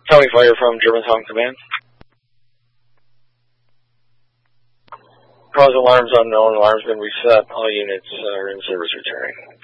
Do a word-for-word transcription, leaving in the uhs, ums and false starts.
County Fire from Germantown Command. Cause alarms unknown. Alarms been reset. All units are in service returning.